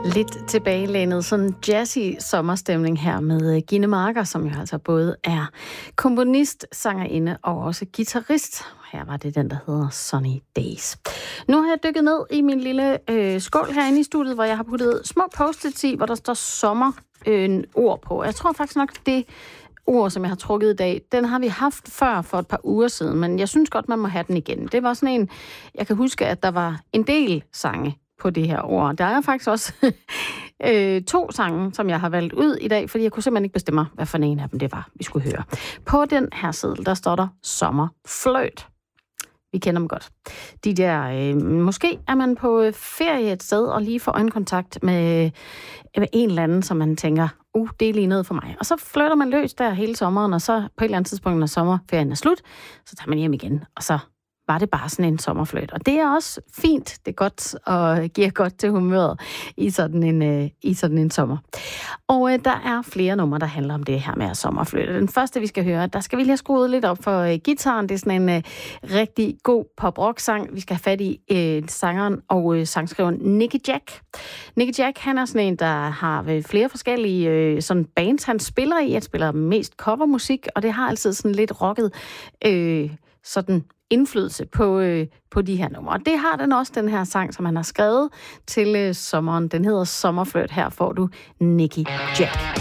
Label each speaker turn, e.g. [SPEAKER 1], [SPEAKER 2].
[SPEAKER 1] Lidt tilbagelænet, sådan jazzy sommerstemning her med Gitte Marker, som jo altså både er komponist, sangerinde og også guitarist. Her var det den, der hedder Sunny Days. Nu har jeg dykket ned i min lille skål herinde i studiet, hvor jeg har puttet små post-its i, hvor der står sommerord på. Jeg tror faktisk nok, det ord, som jeg har trukket i dag, den har vi haft før for et par uger siden, men jeg synes godt, man må have den igen. Det var sådan en, jeg kan huske, at der var en del sange på det her ord. Der er faktisk også 2 sange, som jeg har valgt ud i dag, fordi jeg kunne simpelthen ikke bestemme, hvad for en af dem det var, vi skulle høre. På den her seddel, der står der sommerfløjt. Vi kender dem godt. De der, måske er man på ferie et sted og lige får øjenkontakt med en eller anden, som man tænker, det er lige noget for mig. Og så flytter man løs der hele sommeren, og så på et eller andet tidspunkt, når sommerferien er slut, så tager man hjem igen, og så var det bare sådan en sommerfløjt. Og det er også fint, det er godt og giver godt til humøret i sådan en sommer. Og der er flere numre, der handler om det her med sommerfløjt. Den første, vi skal høre, der skal vi lige have skruet lidt op for guitaren. Det er sådan en rigtig god pop-rock-sang. Vi skal have fat i sangeren og sangskriveren Nicky Jack. Nicky Jack, han er sådan en, der har flere forskellige sådan bands, han spiller i. Han spiller mest covermusik, og det har altid sådan lidt rocket sådan indflydelse på de her numre. Og det har den også, den her sang, som han har skrevet til sommeren. Den hedder Sommerfløjt. Her får du Nicky Jack.